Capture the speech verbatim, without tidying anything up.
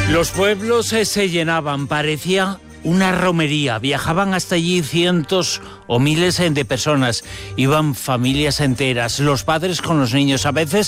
Los pueblos eh, se llenaban, parecía una romería. Viajaban hasta allí cientos o miles de personas. Iban familias enteras, los padres con los niños, a veces